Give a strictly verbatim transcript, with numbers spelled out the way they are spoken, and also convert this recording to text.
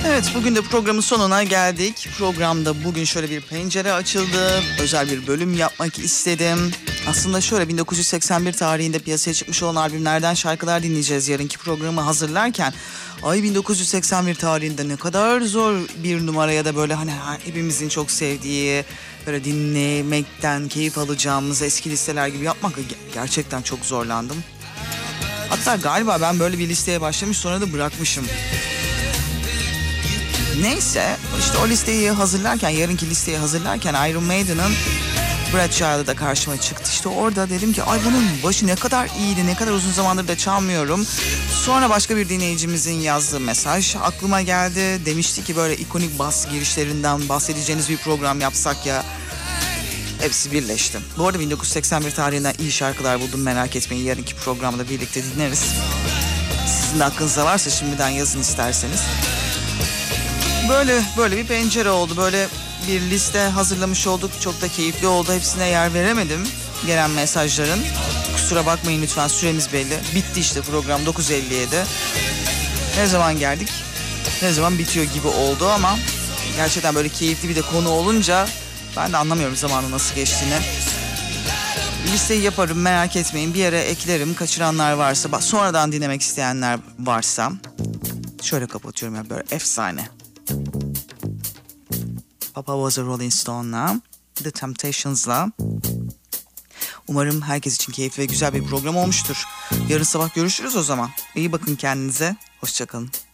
Evet, bugün de programın sonuna geldik. Programda bugün şöyle bir pencere açıldı. Özel bir bölüm yapmak istedim. Aslında şöyle bin dokuz yüz seksen bir tarihinde piyasaya çıkmış olan albümlerden şarkılar dinleyeceğiz yarınki programı hazırlarken. Ay bin dokuz yüz seksen bir tarihinde ne kadar zor bir numara ya da böyle hani hepimizin çok sevdiği, böyle dinlemekten keyif alacağımız eski listeler gibi yapmak gerçekten çok zorlandım. Hatta galiba ben böyle bir listeye başlamış sonra da bırakmışım. Neyse işte o listeyi hazırlarken, yarınki listeyi hazırlarken Iron Maiden'ın Brad Child'ı da karşıma çıktı. İşte orada dedim ki ay bunun başı ne kadar iyiydi, ne kadar uzun zamandır da çalmıyorum. Sonra başka bir dinleyicimizin yazdığı mesaj aklıma geldi. Demişti ki böyle ikonik bas girişlerinden bahsedeceğiniz bir program yapsak ya. Hepsi birleşti. Bu arada bin dokuz yüz seksen bir tarihinden iyi şarkılar buldum, merak etmeyin. Yarınki programda birlikte dinleriz. Sizin de aklınızda varsa şimdiden yazın isterseniz. Böyle böyle bir pencere oldu. Böyle bir liste hazırlamış olduk. Çok da keyifli oldu. Hepsine yer veremedim gelen mesajların. Kusura bakmayın lütfen, süremiz belli. Bitti işte program dokuz elli yedi. Ne zaman geldik? Ne zaman bitiyor gibi oldu ama gerçekten böyle keyifli bir de konu olunca ben de anlamıyorum zamanın nasıl geçtiğini. Listeyi yaparım, merak etmeyin. Bir yere eklerim. Kaçıranlar varsa, sonradan dinlemek isteyenler varsa. Şöyle kapatıyorum ya, böyle efsane. Papa Was a Rolling Stone'la, The Temptations'la. Umarım herkes için keyifli ve güzel bir program olmuştur. Yarın sabah görüşürüz o zaman. İyi bakın kendinize. Hoşça kalın.